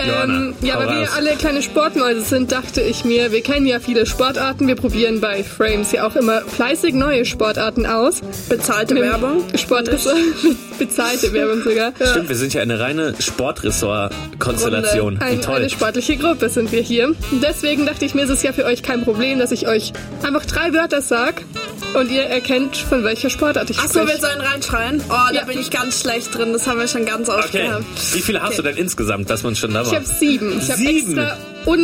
Ja, weil wir alle kleine Sportmäuse sind, dachte ich mir, wir kennen ja viele Sportarten. Wir probieren bei Frames ja auch immer fleißig neue Sportarten aus. Bezahlte Werbung. Sportressort. Bezahlte Werbung sogar. Ja. Stimmt, wir sind ja eine reine Sportressort-Konstellation. Eine sportliche Gruppe sind wir hier. Deswegen dachte ich mir, es ist ja für euch kein Problem, dass ich euch einfach 3 Wörter sag und ihr erkennt, von welcher Sportart ich spreche. Achso, wir sollen reinschreien? Oh, da bin ich ganz schlecht drin. Das haben wir schon ganz oft gehabt. Wie viele hast du denn insgesamt, dass man schon da war? Ich habe 7. Ich habe extra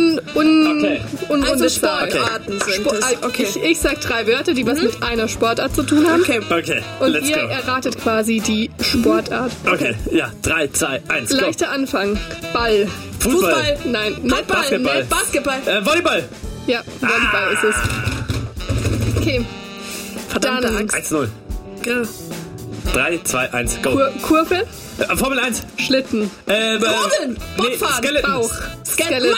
also Sportarten sind es. Ich sag 3 Wörter, die was mit einer Sportart zu tun haben. Okay. Und ihr erratet quasi die Sportart. Okay, ja, 3, 2, 1, go. Leichter Anfang. Ball. Fußball. Nein. Basketball. Volleyball. Ja, Volleyball ist es. Okay. Verdammte Angst. 1-0. 3, 2, 1, go. Kurve. Formel 1. Schlitten. Rodeln. Bootfahren. Bauch. Skeleton.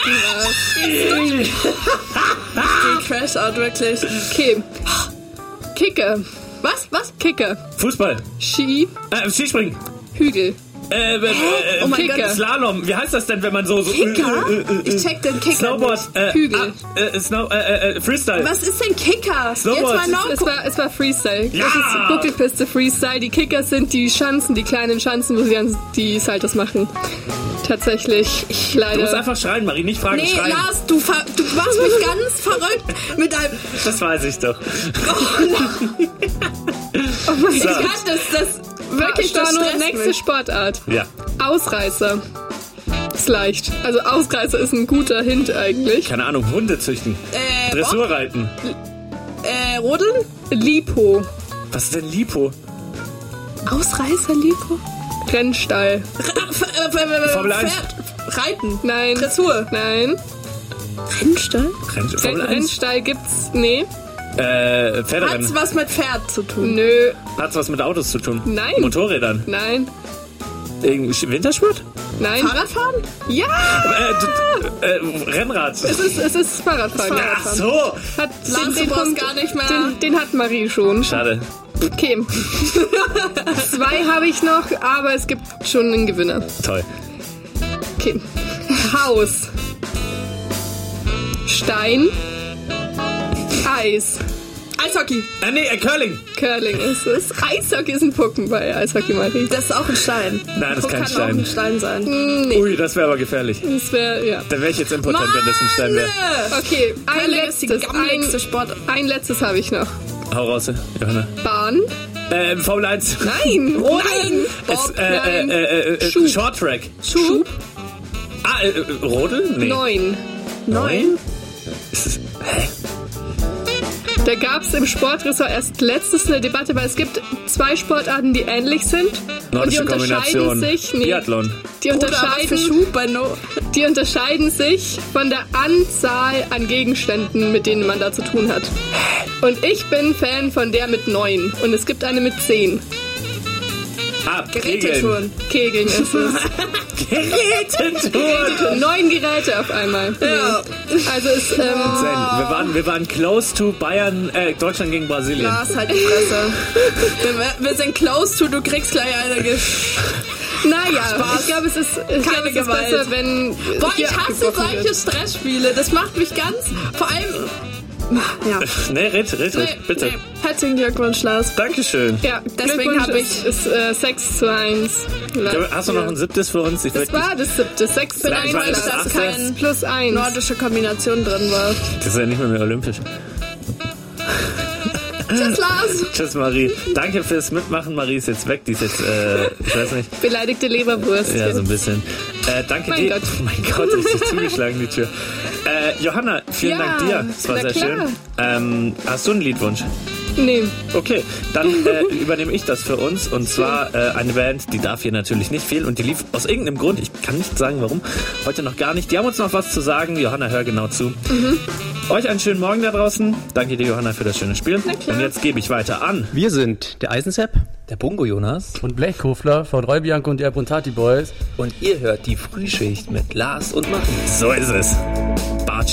Die Crash-Out, wirklich. Okay. Kicker. Was? Kicker. Fußball. Skispringen. Hügel. Oh mein Kicker. Gott. Slalom. Wie heißt das denn, wenn man so... Kicker? Ich check den Kicker. Snowboard. Hügel. Freestyle. Was ist denn Kicker? Snowboard. Jetzt mal Es war Freestyle. Ja. Das ist Buckelpiste Freestyle. Die Kicker sind die Schanzen, die kleinen Schanzen, wo sie dann die Saltos machen. Tatsächlich. Du musst einfach schreien, Marie, nicht fragen, schreien. Lars, du machst mich ganz verrückt mit deinem... Das weiß ich doch. Oh mein Gott. Das Wirklich, das war nur stresst nächste mich. Sportart. Ja. Ausreißer. Ist leicht. Also Ausreißer ist ein guter Hint eigentlich. Keine Ahnung, Hunde züchten. Dressurreiten. Rodeln? Lipo. Was ist denn Lipo? Ausreißer, Lipo? Rennstall. Formel 1. Reiten? Nein. Dressur? Nein. Rennstall? Formel 1. Rennstall gibt's... Nee. Pferderennen. Hat's was mit Pferd zu tun? Nö. Hat's was mit Autos zu tun? Nein. Motorrädern? Nein. Wintersport? Nein. Fahrradfahren? Ja! Rennrad. Es ist Fahrradfahren. Ach so. Hat Lars, du brauchst gar nicht mehr. Den hat Marie schon. Schade. Okay. 2 habe ich noch, aber es gibt schon einen Gewinner. Toll. Okay. Haus. Stein. Eis. Eishockey. Curling. Curling ist es. Eishockey ist ein Pucken bei Eishockey, Marie. Das ist auch ein Stein. Nein, das ist kein kann Stein. auch ein Stein sein. Nee. Ui, das wäre aber gefährlich. Das wäre, ja. Dann wäre ich jetzt impotent, wenn das ein Stein wäre. Okay, Curling ist die gammeligste Sportart. Ein letztes habe ich noch. Hau raus, Johanna. Bahn. Formel 1. Nein. Nein. Es, Schub. Short Track. Schub. Rodeln? Nee. 9. Ist es, hä? Da gab es im Sportressort erst letztes eine Debatte, weil es gibt 2 Sportarten, die ähnlich sind. Nordische und die Kombination. unterscheiden sich. Nee, Biathlon. Die unterscheiden sich von der Anzahl an Gegenständen, mit denen man da zu tun hat. Und ich bin Fan von der mit 9. Und es gibt eine mit 10. Gerätetouren. Kegeln ist es. Gerätetouren. 9 Geräte auf einmal. Ja. Also es, Wir waren close to Bayern, Deutschland gegen Brasilien. Lars, halt die Fresse. Wir sind close to, du kriegst gleich eine naja, ich glaube, es ist keine Gewalt. Besser, wenn... Boah, ich hasse abgebrochen solche wird. Stressspiele. Das macht mich ganz... Vor allem... Ja. Nee, red, bitte. Nee. Herzlichen Glückwunsch, Lars. Dankeschön. Ja, Deswegen habe ich... ist 6-1. Hast du noch ein 7. für uns? Das war das 7. 6 für Vielleicht 1, war das das 8. 1 plus 1. Nordische Kombination drin war. Das ist ja nicht mehr olympisch. Tschüss, Lars. Tschüss, Marie. Danke fürs Mitmachen. Marie ist jetzt weg. Die ist jetzt, ich weiß nicht. Beleidigte Leberwurst. Ja, so ein bisschen. Danke Mein dir. Gott. Oh mein Gott, richtig zugeschlagen, die Tür. Johanna, vielen Ja, Dank dir. Das war na sehr klar. schön. Hast du einen Liedwunsch? Nee. Okay, dann übernehme ich das für uns. Und zwar eine Band, die darf hier natürlich nicht fehlen. Und die lief aus irgendeinem Grund, ich kann nicht sagen warum, heute noch gar nicht. Die haben uns noch was zu sagen. Johanna, hör genau zu. Euch einen schönen Morgen da draußen. Danke dir, Johanna, für das schöne Spiel. Und jetzt gebe ich weiter an. Wir sind der Eisensepp, Der Bungo Jonas. Und Blechkofler von Roy-Bianco und die Abruntati Boys. Und ihr hört die Frühschicht mit Lars und Marie. So ist es.